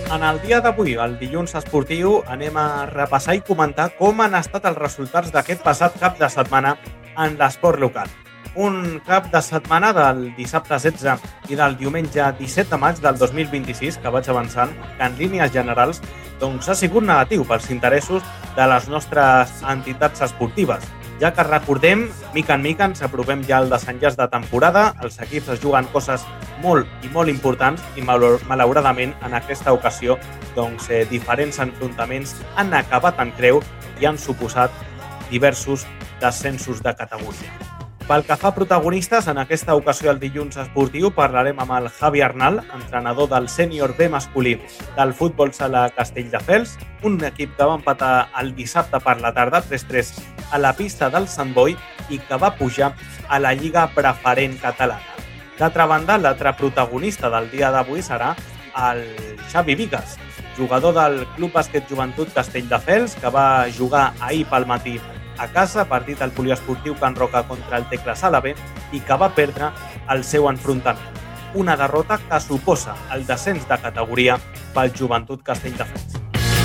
En el dia d'avui, el dilluns esportiu, anem a repassar i comentar com han estat els resultats d'aquest passat cap de setmana en l'esport local. Un cap de setmana del dissabte 16 i del diumenge 17 de maig del 2026, que vaig avançant, que en línies generals doncs, ha sigut negatiu pels interessos de les nostres entitats esportives, ja que recordem, mica en mica ens apropem ja al desenllaç de temporada, els equips es juguen coses molt i molt importants i malauradament en aquesta ocasió doncs, diferents enfrontaments han acabat en creu i han suposat diversos descensos de categoria. Pel que fa a protagonistes, en aquesta ocasió el dilluns esportiu parlarem amb el Javi Arnal, entrenador del sènior B masculí del futbol sala Castelldefels, un equip que va empatar el dissabte per la tarda 3-3 a la pista del Sant Boi i que va pujar a la Lliga Preferent Catalana. D'altra banda, l'altre protagonista del dia d'avui serà el Xavi Vigas, jugador del Club Bàsquet Joventut Castelldefels, que va jugar ahir pel matí a casa, partit al poliesportiu Can Roca contra el Tecla Sala B i que va perdre el seu enfrontament. Una derrota que suposa el descens de categoria pel Joventut Castelldefels.